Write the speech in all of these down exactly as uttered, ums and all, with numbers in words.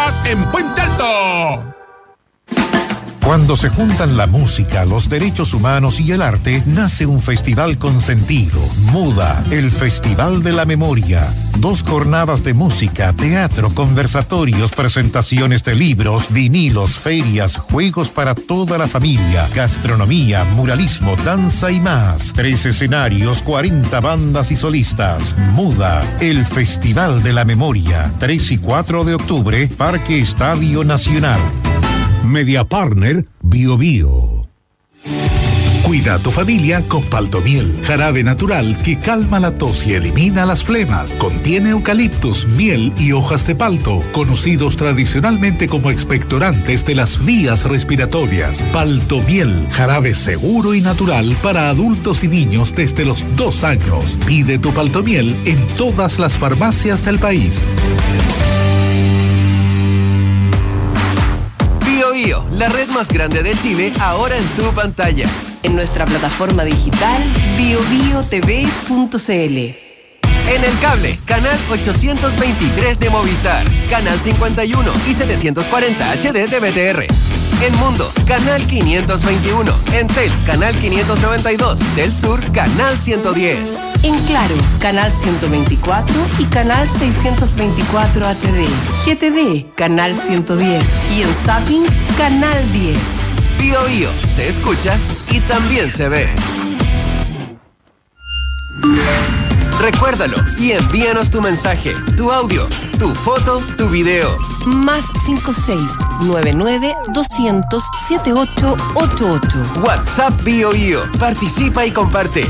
Estás en Puente Alto. Cuando se juntan la música, los derechos humanos y el arte, nace un festival con sentido. MUDA, el Festival de la Memoria. Dos jornadas de música, teatro, conversatorios, presentaciones de libros, vinilos, ferias, juegos para toda la familia, gastronomía, muralismo, danza y más. Tres escenarios, cuarenta bandas y solistas. MUDA, el Festival de la Memoria. tres y cuatro de octubre, Parque Estadio Nacional. Media Partner Bio Bio. Cuida a tu familia con Paltomiel, jarabe natural que calma la tos y elimina las flemas. Contiene eucaliptus, miel y hojas de palto, conocidos tradicionalmente como expectorantes de las vías respiratorias. Paltomiel, jarabe seguro y natural para adultos y niños desde los dos años. Pide tu Paltomiel en todas las farmacias del país. Bio, la red más grande de Chile, ahora en tu pantalla. En nuestra plataforma digital bio bio t v punto c l. En el cable, canal ochocientos veintitrés de Movistar, canal cincuenta y uno y setecientos cuarenta H D de B T R. En Mundo, canal quinientos veintiuno. En Tel, canal quinientos noventa y dos. Del Sur, canal ciento diez. En Claro, canal ciento veinticuatro y canal seiscientos veinticuatro H D. G T V, canal ciento diez. Y en Zapping, canal diez. Bio Bio, se escucha y también se ve. Recuérdalo y envíanos tu mensaje, tu audio, tu foto, tu video. Más cinco seis nueve nueve doscientos setenta y ocho ochenta y ocho. WhatsApp Bio Bio. Participa y comparte.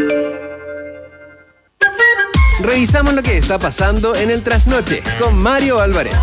Revisamos lo que está pasando en el trasnoche con Mario Álvarez.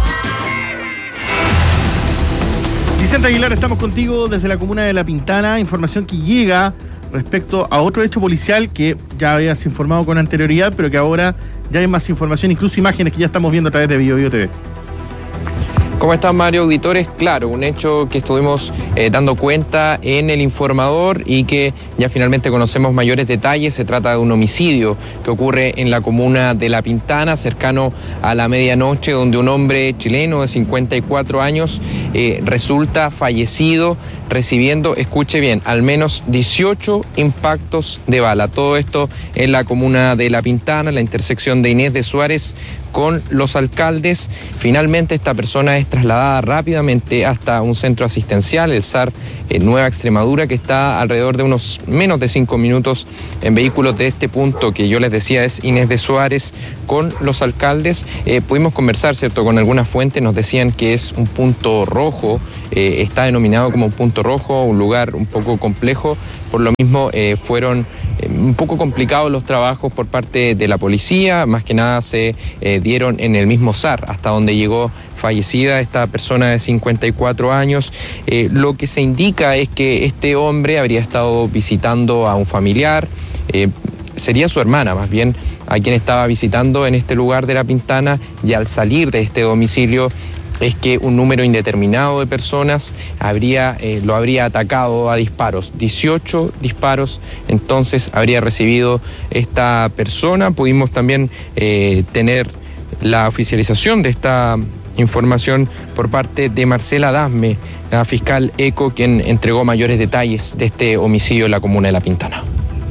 Vicente Aguilar, estamos contigo desde la comuna de La Pintana. Información que llega respecto a otro hecho policial que ya habías informado con anterioridad, pero que ahora ya hay más información, incluso imágenes que ya estamos viendo a través de Bio Bio T V. ¿Cómo están, Mario? Auditores, claro, un hecho que estuvimos eh, dando cuenta en el informador y que ya finalmente conocemos mayores detalles. Se trata de un homicidio que ocurre en la comuna de La Pintana, cercano a la medianoche, donde un hombre chileno de cincuenta y cuatro años eh, resulta fallecido recibiendo, escuche bien, al menos dieciocho impactos de bala. Todo esto en la comuna de La Pintana, la intersección de Inés de Suárez con Los Alcaldes. Finalmente esta persona es trasladada rápidamente hasta un centro asistencial, el S A R eh, Nueva Extremadura, que está alrededor de unos menos de cinco minutos en vehículos de este punto que yo les decía es Inés de Suárez con Los Alcaldes. Eh, pudimos conversar, ¿cierto?, con algunas fuentes, nos decían que es un punto rojo, eh, está denominado como un punto rojo, un lugar un poco complejo. Por lo mismo eh, fueron eh, un poco complicados los trabajos por parte de la policía, más que nada se eh, dieron en el mismo S A R, hasta donde llegó fallecida esta persona de cincuenta y cuatro años. Eh, lo que se indica es que este hombre habría estado visitando a un familiar, eh, sería su hermana más bien, a quien estaba visitando en este lugar de La Pintana, y al salir de este domicilio es que un número indeterminado de personas habría, eh, lo habría atacado a disparos, dieciocho disparos, entonces habría recibido esta persona. Pudimos también eh, tener la oficialización de esta información por parte de Marcela Dasme, la fiscal ECO, quien entregó mayores detalles de este homicidio en la comuna de La Pintana.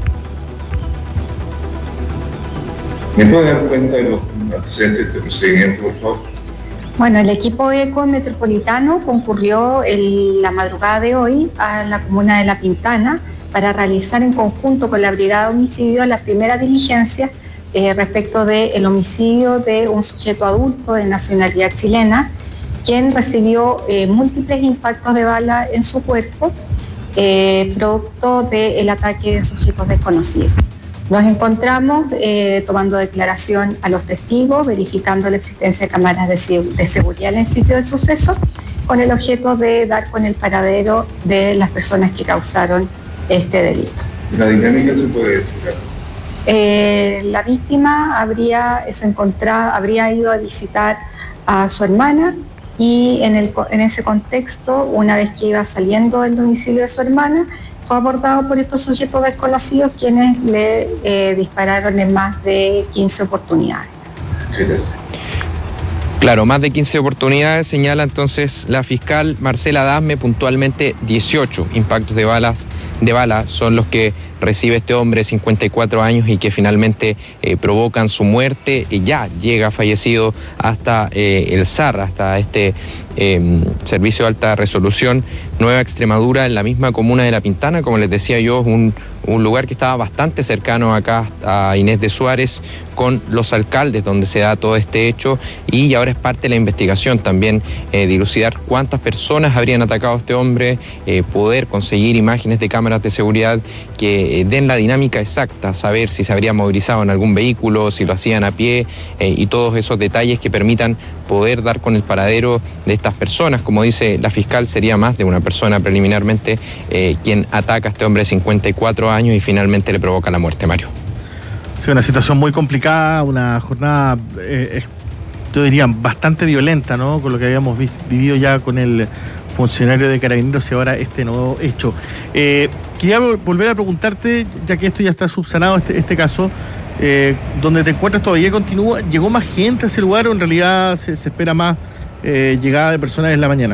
¿Me puede dar cuenta de los antecedentes de este procedimiento, por favor? Bueno, el equipo ECO metropolitano concurrió el, la madrugada de hoy a la comuna de La Pintana para realizar en conjunto con la Brigada de Homicidio las primeras diligencias eh, respecto del homicidio de un sujeto adulto de nacionalidad chilena, quien recibió eh, múltiples impactos de bala en su cuerpo, eh, producto del ataque de sujetos desconocidos. Nos encontramos eh, tomando declaración a los testigos, verificando la existencia de cámaras de, de seguridad en el sitio del suceso, con el objeto de dar con el paradero de las personas que causaron este delito. ¿La dinámica se puede decir? Eh, la víctima habría, se encontrado, habría ido a visitar a su hermana y en, el, en ese contexto, una vez que iba saliendo del domicilio de su hermana, fue abordado por estos sujetos desconocidos, quienes le eh, dispararon en más de quince oportunidades. Claro, más de quince oportunidades, señala entonces la fiscal Marcela Dasme, puntualmente dieciocho impactos de balas de bala son los que recibe este hombre de cincuenta y cuatro años y que finalmente eh, provocan su muerte. Y ya llega fallecido hasta eh, el S A R, hasta este eh, Servicio de Alta Resolución Nueva Extremadura, en la misma comuna de La Pintana. Como les decía yo, un, un lugar que estaba bastante cercano acá a Inés de Suárez, con los alcaldes donde se da todo este hecho, y ahora es parte de la investigación también eh, dilucidar cuántas personas habrían atacado a este hombre, eh, poder conseguir imágenes de cámaras de seguridad que eh, den la dinámica exacta, saber si se habría movilizado en algún vehículo, si lo hacían a pie, eh, y todos esos detalles que permitan poder dar con el paradero de estas personas. Como dice la fiscal, sería más de una persona preliminarmente eh, quien ataca a este hombre de cincuenta y cuatro años y finalmente le provoca la muerte, Mario. Sí, una situación muy complicada, una jornada, eh, yo diría, bastante violenta, ¿no? Con lo que habíamos vi- vivido ya con el funcionario de Carabineros y ahora este nuevo hecho. Eh, quería volver a preguntarte, ya que esto ya está subsanado, este, este caso, eh, ¿dónde te encuentras todavía continúa? ¿Llegó más gente a ese lugar o en realidad se, se espera más eh, llegada de personas en la mañana?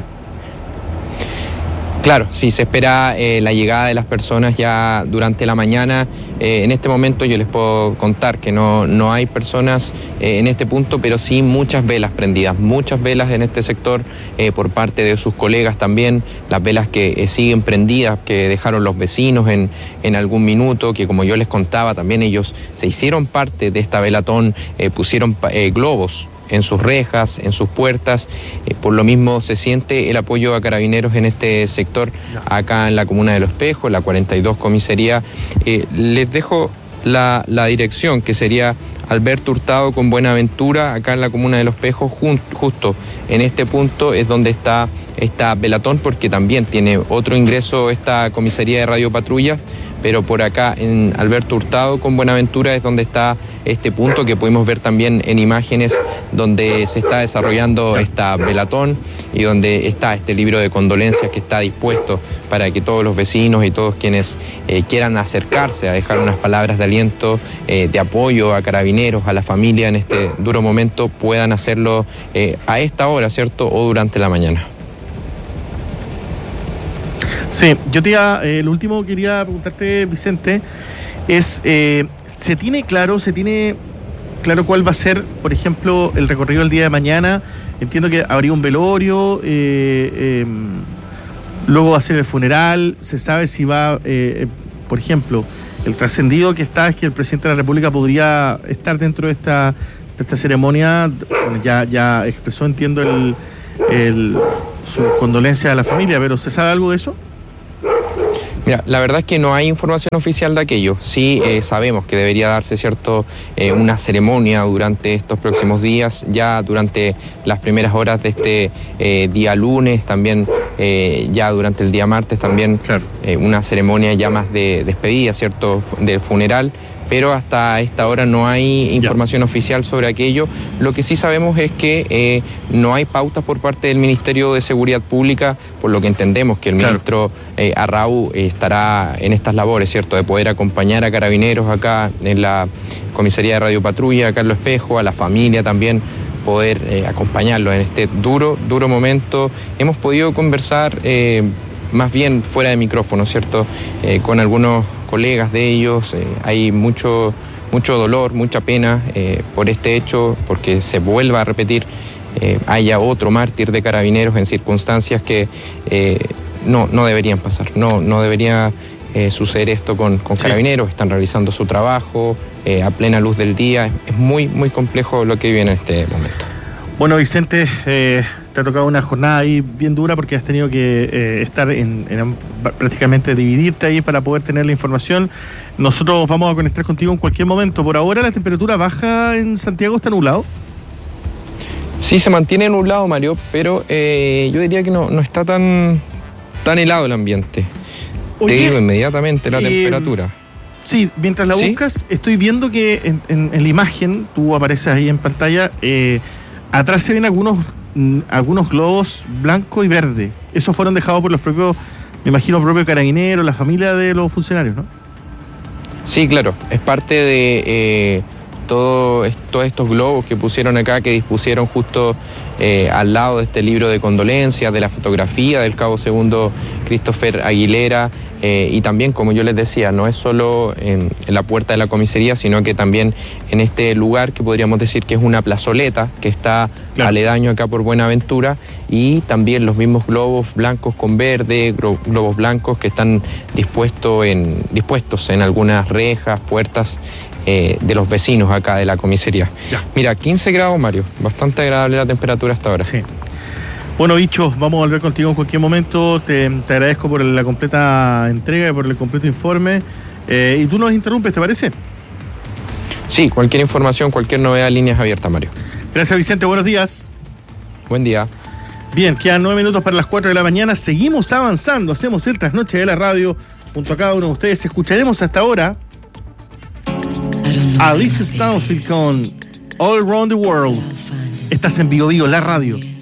Claro, sí, se espera eh, la llegada de las personas ya durante la mañana. Eh, en este momento yo les puedo contar que no, no hay personas eh, en este punto, pero sí muchas velas prendidas, muchas velas en este sector eh, por parte de sus colegas también, las velas que eh, siguen prendidas, que dejaron los vecinos en, en algún minuto, que como yo les contaba, también ellos se hicieron parte de esta velatón, eh, pusieron eh, globos en sus rejas, en sus puertas. Eh, por lo mismo se siente el apoyo a Carabineros en este sector, acá en la comuna de Los Espejos, la cuarenta y dos comisaría. Eh, les dejo la, la dirección, que sería Alberto Hurtado con Buenaventura, acá en la comuna de Los Espejos. Jun, justo en este punto es donde está esta velatón, porque también tiene otro ingreso esta comisaría de radiopatrullas, pero por acá en Alberto Hurtado con Buenaventura es donde está este punto que pudimos ver también en imágenes, donde se está desarrollando esta velatón y donde está este libro de condolencias que está dispuesto para que todos los vecinos y todos quienes eh, quieran acercarse a dejar unas palabras de aliento, eh, de apoyo a Carabineros, a la familia en este duro momento, puedan hacerlo eh, a esta hora, ¿cierto? O durante la mañana. Sí, yo te iba, eh, el último que quería preguntarte, Vicente, es, eh, ¿se tiene claro, se tiene claro cuál va a ser, por ejemplo, el recorrido el día de mañana? Entiendo que habría un velorio, eh, eh, luego va a ser el funeral, se sabe si va, eh, por ejemplo, el trascendido que está es que el presidente de la República podría estar dentro de esta, de esta ceremonia. Bueno, ya, ya expresó, entiendo, el, el, su condolencia a la familia, pero ¿se sabe algo de eso? Mira, la verdad es que no hay información oficial de aquello. Sí eh, sabemos que debería darse, cierto, eh, una ceremonia durante estos próximos días, ya durante las primeras horas de este eh, día lunes, también eh, ya durante el día martes también, claro. eh, una ceremonia ya más de despedida, cierto, de funeral. Pero hasta esta hora no hay información ya. oficial sobre aquello. Lo que sí sabemos es que eh, no hay pautas por parte del Ministerio de Seguridad Pública, por lo que entendemos que el claro. ministro eh, Arrau eh, estará en estas labores, ¿cierto?, de poder acompañar a Carabineros acá en la comisaría de Radio Patrulla, acá en Los Espejos, a la familia también, poder eh, acompañarlo en este duro, duro momento. Hemos podido conversar eh, más bien fuera de micrófono, ¿cierto?, eh, con algunos colegas de ellos. Eh, hay mucho, mucho dolor, mucha pena eh, por este hecho, porque se vuelva a repetir, eh, haya otro mártir de Carabineros en circunstancias que eh, no, no deberían pasar, no, no debería eh, suceder esto con, con Carabineros. Están realizando su trabajo eh, a plena luz del día. Es muy, muy complejo lo que vive en este momento. Bueno, Vicente, eh, te ha tocado una jornada ahí bien dura porque has tenido que eh, estar en, en prácticamente dividirte ahí para poder tener la información. Nosotros vamos a conectar contigo en cualquier momento. Por ahora la temperatura baja en Santiago, ¿está nublado? Sí, se mantiene nublado, Mario, pero eh, yo diría que no, no está tan, tan helado el ambiente. Oye, te digo inmediatamente la eh, temperatura. Sí, mientras la ¿Sí? buscas, estoy viendo que en, en, en la imagen, tú apareces ahí en pantalla, eh, atrás se ven algunos algunos globos blanco y verde. Esos fueron dejados por los propios, me imagino, propios carabineros, la familia de los funcionarios, ¿no? Sí, claro. Es parte de, eh, todo, todos estos globos que pusieron acá, que dispusieron justo eh, al lado de este libro de condolencias, de la fotografía del cabo segundo Christopher Aguilera. Eh, y también, como yo les decía, no es solo en, en la puerta de la comisaría, sino que también en este lugar que podríamos decir que es una plazoleta, que está claro, aledaño acá por Buenaventura, y también los mismos globos blancos con verde, globos blancos que están dispuestos en, dispuestos en algunas rejas, puertas eh, de los vecinos acá de la comisaría. Ya. Mira, quince grados, Mario, bastante agradable la temperatura hasta ahora. Sí. Bueno, Bicho, vamos a volver contigo en cualquier momento. Te, te agradezco por la completa entrega y por el completo informe. Eh, y tú nos interrumpes, ¿te parece? Sí, cualquier información, cualquier novedad, líneas abiertas, Mario. Gracias, Vicente. Buenos días. Buen día. Bien, quedan nueve minutos para las cuatro de la mañana. Seguimos avanzando. Hacemos el trasnoche de la radio junto a cada uno de ustedes. Escucharemos hasta ahora a Alice Stansfield con All Around the World. Estás en Bio Bio, la radio.